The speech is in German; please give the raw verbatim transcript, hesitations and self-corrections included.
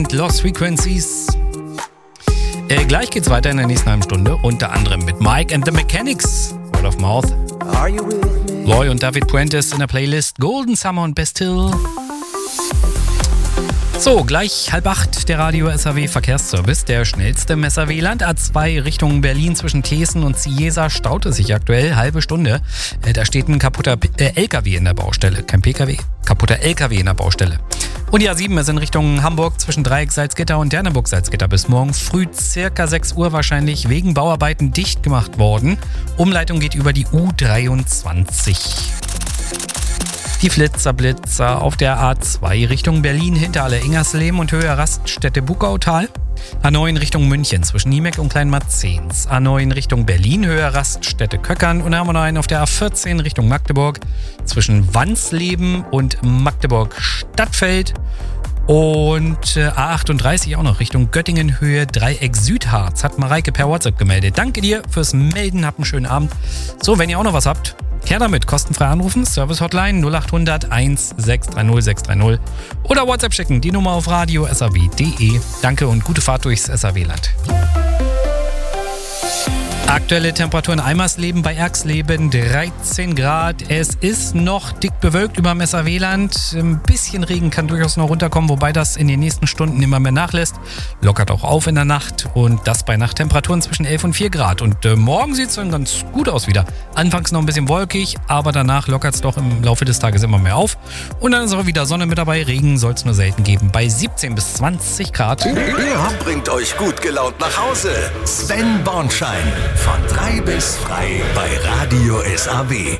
Lost Frequencies. Äh, gleich geht's weiter in der nächsten halben Stunde, unter anderem mit Mike and the Mechanics, Word of Mouth. Loy und David Puentes in der Playlist Golden Summer und Bastille. So, gleich halb acht, der Radio S A W Verkehrsservice. Der schnellste im S A W-Land. A zwei Richtung Berlin zwischen Thesen und Ciesa staut es sich aktuell. Halbe Stunde. Äh, da steht ein kaputter P- äh, L K W in der Baustelle. Kein P K W, kaputter L K W in der Baustelle. Und die A sieben ist in Richtung Hamburg zwischen Dreieck Salzgitter und Derneburg Salzgitter bis morgen früh circa sechs Uhr wahrscheinlich wegen Bauarbeiten dicht gemacht worden. Umleitung geht über die U dreiundzwanzig. Die Flitzerblitzer auf der A zwei Richtung Berlin, Hinterhalle Ingersleben und Höhe Raststätte Bugautal. A neun Richtung München zwischen Niemeck und Kleinmarzens. A neun Richtung Berlin, Höhe Raststätte Köckern. Und dann haben wir noch einen auf der A vierzehn Richtung Magdeburg zwischen Wansleben und Magdeburg Stadtfeld. Und äh, A achtunddreißig auch noch Richtung Göttingen, Höhe Dreieck Südharz. Hat Mareike per WhatsApp gemeldet. Danke dir fürs Melden, habt einen schönen Abend. So, wenn ihr auch noch was habt, her damit, kostenfrei anrufen, Service Hotline null acht hundert eins sechs drei null sechs drei null oder WhatsApp schicken, die Nummer auf radio s a w punkt d e. Danke und gute Fahrt durchs S A W-Land. Aktuelle Temperaturen Eimersleben bei Erxleben dreizehn Grad. Es ist noch dick bewölkt über dem S A W-Land. Ein bisschen Regen kann durchaus noch runterkommen, wobei das in den nächsten Stunden immer mehr nachlässt. Lockert auch auf in der Nacht und das bei Nachttemperaturen zwischen elf und vier Grad. Und äh, morgen sieht es dann ganz gut aus wieder. Anfangs noch ein bisschen wolkig, aber danach lockert es doch im Laufe des Tages immer mehr auf. Und dann ist auch wieder Sonne mit dabei. Regen soll es nur selten geben bei siebzehn bis zwanzig Grad. Er bringt euch gut gelaunt nach Hause. Sven Bornschein. Von drei bis frei bei Radio S A W.